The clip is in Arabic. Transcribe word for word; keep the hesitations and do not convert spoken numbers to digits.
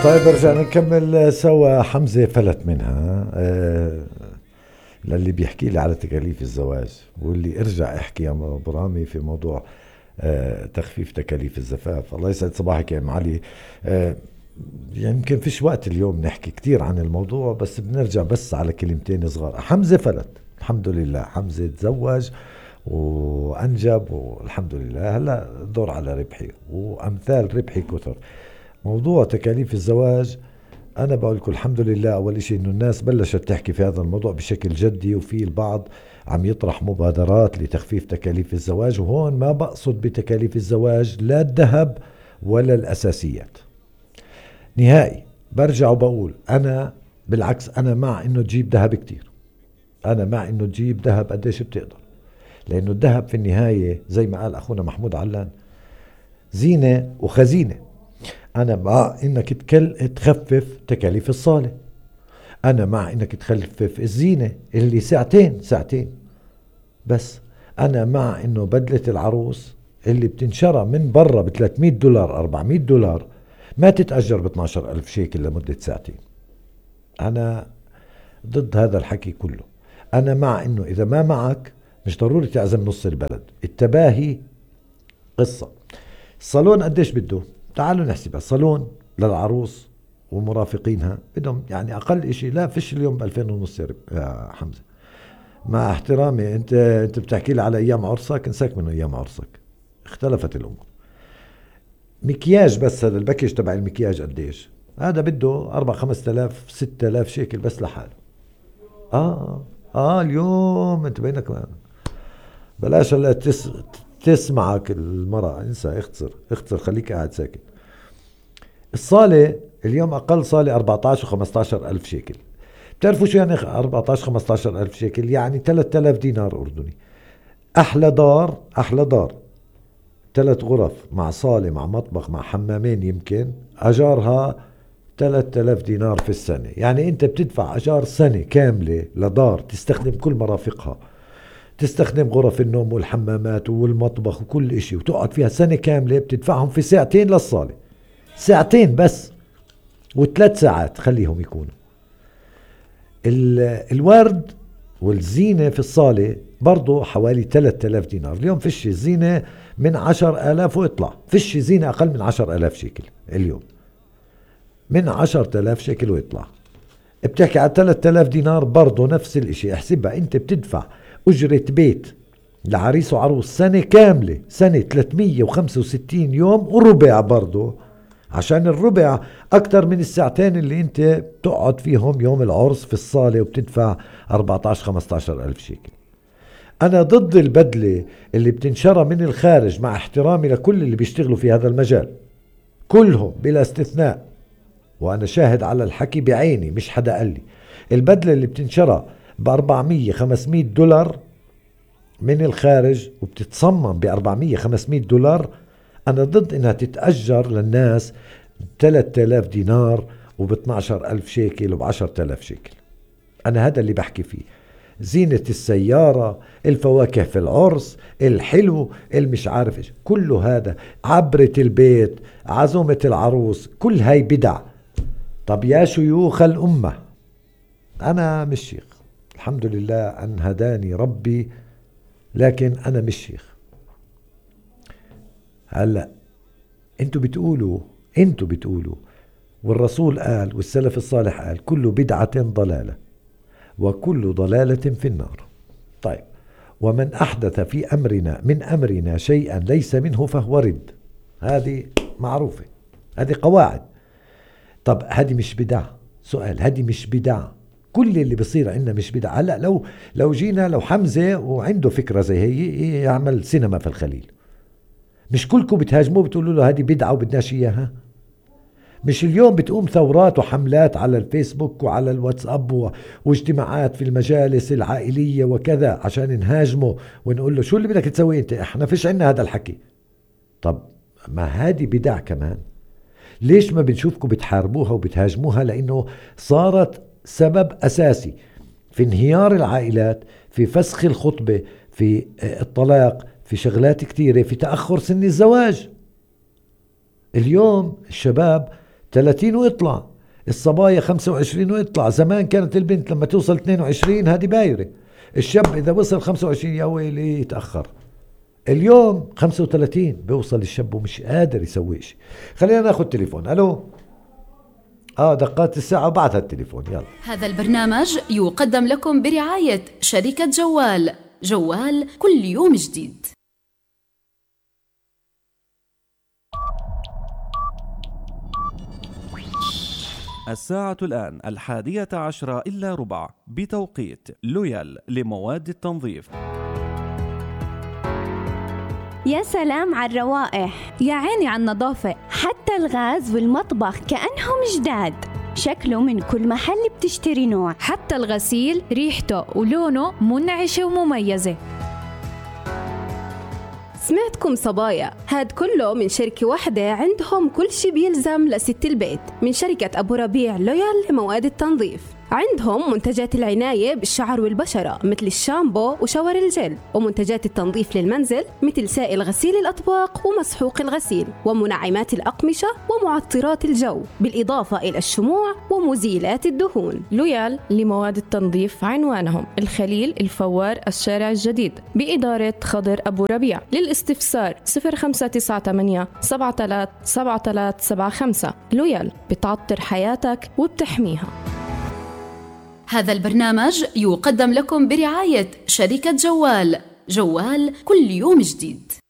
طيب رجعنا نكمل سوا. حمزة فلت منها آه للي بيحكي لي على تكاليف الزواج، واللي ارجع احكي يا ابو رامي في موضوع آه تخفيف تكاليف الزفاف. الله يسعد صباحك يا ام علي. آه يعني يمكن فيش وقت اليوم نحكي كتير عن الموضوع، بس بنرجع بس على كلمتين صغار. حمزة فلت الحمد لله، حمزة تزوج وأنجب والحمد لله. هلا دور على ربحي وأمثال ربحي كثر. موضوع تكاليف الزواج أنا بقول لكم الحمد لله أول شيء إنه الناس بلشت تحكي في هذا الموضوع بشكل جدي، وفي البعض عم يطرح مبادرات لتخفيف تكاليف الزواج. وهون ما بقصد بتكاليف الزواج لا الذهب ولا الأساسيات نهائي. برجع وبقول أنا بالعكس، أنا مع إنه تجيب ذهب كتير، أنا مع إنه تجيب ذهب قديش بتقدر، لأنه الذهب في النهاية زي ما قال أخونا محمود علان زينة وخزينة. أنا مع إنك تكل تخفف تكاليف الصالة، أنا مع إنك تخفف الزينة اللي ساعتين ساعتين بس، أنا مع إنه بدلة العروس اللي بتنشرى من برا ب ثلاثمية دولار أربعمية دولار ما تتأجر ب اثناشر ألف شيكل لمدة ساعتين. أنا ضد هذا الحكي كله. أنا مع إنه إذا ما معك مش ضروري تعزم نص البلد. التباهي قصة. الصالون قديش بده؟ تعالوا نحسبها. الصالون للعروس ومرافقينها بدهم يعني أقل إشي، لا فيش اليوم بألفين ونص يا حمزة. مع احترامي، أنت أنت بتحكي لي على أيام عرسك، انساك من أيام عرسك، اختلفت الأمور. مكياج بس، هذا الباكيج تبع المكياج قديش؟ هذا بده أربع خمسة آلاف ستة آلاف شيكل بس لحاله. آه آه اليوم أنت بينك بلاش هلا تس تسمعك المرأة، انسى، اختصر اختصر خليك قاعد ساكت. الصالة اليوم أقل صالة أربعتاشر وخمستاشر ألف شيكل. بتعرفوا شو يعني أربعتاشر خمستاشر ألف شيكل؟ يعني ثلاثة آلاف دينار أردني. أحلى دار أحلى دار ثلاث غرف مع صالة مع مطبخ مع حمامين يمكن أجارها ثلاثة آلاف دينار في السنة. يعني أنت بتدفع أجار سنة كاملة لدار تستخدم كل مرافقها، تستخدم غرف النوم والحمامات والمطبخ وكل اشي، وتقعد فيها سنة كاملة بتدفعهم في ساعتين للصالة، ساعتين بس وثلاث ساعات خليهم يكونوا. الورد والزينة في الصالة برضو حوالي ثلاثة آلاف دينار. اليوم فيش الزينة من عشر آلاف ويطلع، فيش زينة أقل من عشر آلاف شيكل اليوم، من عشرة آلاف شيكل ويطلع. بتحكي على ثلاثة آلاف دينار برضو نفس الاشي. احسبها، انت بتدفع أجرة بيت لعريس وعروس سنة كاملة، سنة ثلاثمية وخمسة وستين يوم وربع برضو، عشان الربع أكتر من الساعتين اللي انت بتقعد فيهم يوم العرس في الصالة وبتدفع أربعتاشر خمستاشر ألف شيكل. أنا ضد البدلة اللي بتنشرى من الخارج، مع احترامي لكل اللي بيشتغلوا في هذا المجال كلهم بلا استثناء، وأنا شاهد على الحكي بعيني مش حدا قال لي. البدلة اللي بتنشرى بأربعمية خمسمية دولار من الخارج وبتتصمم بأربعمية خمسمية دولار، أنا ضد إنها تتأجر للناس ثلاثة آلاف دينار وباثناشر ألف شيكل وبعشرة آلاف شيكل. أنا هذا اللي بحكي فيه. زينة السيارة، الفواكه في العرس، الحلو، المش عارف إيش، كله هذا، عبرة البيت، عزومة العروس، كل هاي بدع. طب يا شيوخ الأمة، أنا مش شيخ الحمد لله أن هداني ربي، لكن أنا مش شيخ. هلأ انتوا بتقولوا انتوا بتقولوا والرسول قال والسلف الصالح قال كل بدعة ضلالة وكل ضلالة في النار. طيب، ومن أحدث في أمرنا من أمرنا شيئا ليس منه فهو رد. هذه معروفة، هذه قواعد. طب هذه مش بدع؟ سؤال، هذه مش بدع؟ كل اللي بصير عندنا مش بدع. هلا لو لو جينا لو حمزة وعنده فكرة زي هي يعمل سينما في الخليل، مش كلكم بتهاجموه بتقولوا له هذه بدعة وبدناش اياها؟ مش اليوم بتقوم ثورات وحملات على الفيسبوك وعلى الواتساب و... واجتماعات في المجالس العائلية وكذا عشان نهاجمه ونقول له شو اللي بدك تسوي انت؟ احنا فيش عنا هذا الحكي. طب ما هذه بدع كمان. ليش ما بنشوفكم بتحاربوها وبتهاجموها؟ لانه صارت سبب اساسي في انهيار العائلات، في فسخ الخطبة، في الطلاق، في شغلات كتيرة، في تأخر سن الزواج. اليوم الشباب ثلاثين ويطلع، الصبايا خمسة وعشرين ويطلع. زمان كانت البنت لما توصل اثنين وعشرين هذه بايرة، الشاب إذا وصل خمسة وعشرين يا ويلي يتأخر. اليوم خمسة وثلاثين بيوصل الشاب ومش قادر يسوي شيء. خلينا ناخد تليفون. ألو. آه دقات الساعة وبعدها التليفون. يلا. هذا البرنامج يقدم لكم برعاية شركة جوال. جوال كل يوم جديد. الساعة الآن الحادية عشرة إلا ربع بتوقيت لويال لمواد التنظيف. يا سلام على الروائح، يا عيني على النظافة، حتى الغاز والمطبخ كأنهم جداد. شكله من كل محل بتشتري نوع، حتى الغسيل ريحته ولونه منعشة ومميزة. سمعتكم صبايا، هاد كله من شركة واحدة عندهم كل شي بيلزم لست البيت، من شركة أبو ربيع لويال لمواد التنظيف. عندهم منتجات العناية بالشعر والبشرة مثل الشامبو وشاور الجل، ومنتجات التنظيف للمنزل مثل سائل غسيل الأطباق ومسحوق الغسيل، ومنعمات الأقمشة ومعطرات الجو، بالإضافة إلى الشموع ومزيلات الدهون. لويال لمواد التنظيف عنوانهم الخليل الفوار الشارع الجديد بإدارة خضر أبو ربيع. للاستفسار صفر خمسة تسعة ثمانية سبعة ثلاثة سبعة ثلاثة سبعة خمسة. لويال بتعطر حياتك وبتحميها. هذا البرنامج يقدم لكم برعاية شركة جوال. جوال كل يوم جديد.